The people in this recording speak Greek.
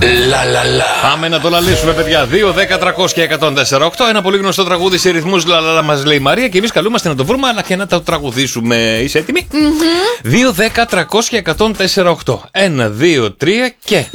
Πάμε να το λαλήσουμε, παιδιά. 2, 10, 300 και 104,8. Ένα πολύ γνωστό τραγούδι σε ρυθμούς λαλαλα μας λέει η Μαρία και εμείς καλούμαστε να το βρούμε αλλά και να το τραγουδήσουμε. Είσαι έτοιμη? 2, 10, 300 και 104,8. 1, 2, 3 και.